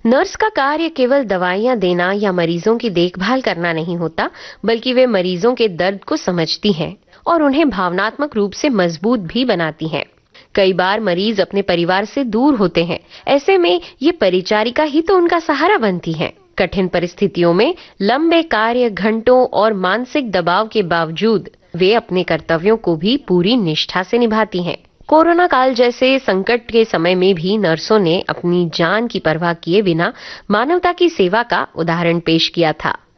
Nurse का कार्य केवल दवाइयां देना या मरीजों की देखभाल करना नहीं होता, बल्कि वे मरीजों के दर्द को समझती हैं और उन्हें भावनात्मक रूप से मजबूत भी बनाती हैं। कई बार मरीज अपने परिवार से दूर होते हैं, ऐसे में ये परिचारिका ही तो उनका सहारा बनती हैं। कठिन परिस्थितियों में लंबे कार्य घंटों और मानसिक दबाव के बावजूद वे अपने कर्तव्यों को भी पूरी निष्ठा से निभाती हैं। कोरोना काल जैसे संकट के समय में भी नर्सों ने अपनी जान की परवाह किए बिना मानवता की सेवा का उदाहरण पेश किया था।